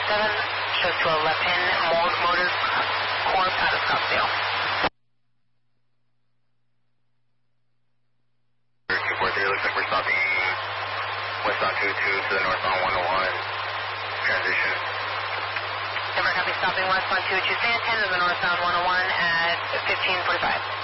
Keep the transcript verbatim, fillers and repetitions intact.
seven, shows to a left-hand motor core out of Scottsdale. two four three, looks like we're stopping westbound two two to the northbound one oh one, transition. Denver copy, stopping westbound two two San Tan to the northbound one oh one at fifteen forty-five.